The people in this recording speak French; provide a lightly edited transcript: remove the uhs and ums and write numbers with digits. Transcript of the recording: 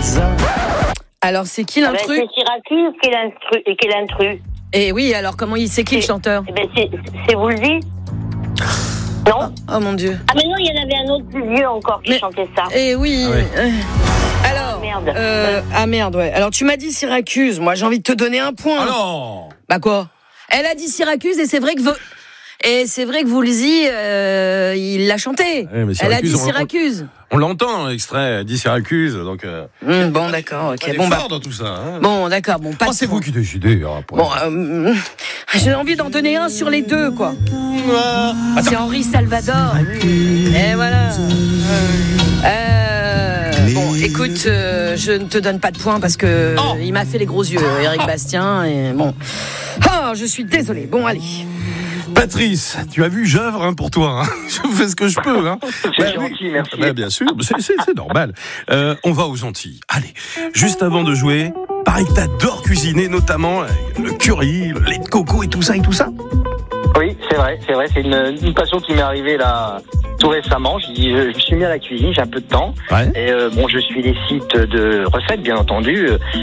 pizza. Alors, c'est qui l'intrus? C'est Syracuse qui est l'intrus. Et oui, alors comment c'est qui le chanteur? C'est Woolsey. Non? Oh mon Dieu. Ah mais non, il y en avait un autre plus vieux encore qui chantait ça. Eh oui. Alors, merde. Merde, ouais. Alors tu m'as dit Syracuse, moi j'ai envie de te donner un point. Ah non. Bah quoi? Elle a dit Syracuse et c'est vrai que Woolsey, il l'a chanté. Ouais, elle a dit Syracuse. On l'entend dans l'extrait, elle dit Syracuse, donc. Bon d'accord, ok. Bon fort dans tout ça. Hein. Bon d'accord, bon pas. C'est vous qui décidez. Bon, j'ai envie d'en donner un sur les deux, quoi. C'est Henri Salvador. Et voilà. Bon, écoute, je ne te donne pas de points parce que il m'a fait les gros yeux, Éric Bastien. Et bon, je suis désolée. Bon, allez. Patrice, tu as vu, j'œuvre pour toi. Hein. Je fais ce que je peux. Hein. C'est gentil, merci. Bien sûr, c'est normal. On va aux Antilles. Allez, juste avant de jouer, pareil que t'adores cuisiner, notamment le curry, le lait de coco et tout ça. Oui, c'est vrai. C'est une passion qui m'est arrivée là tout récemment. Je me suis mis à la cuisine, j'ai un peu de temps. Ouais. Et je suis des sites de recettes, bien entendu.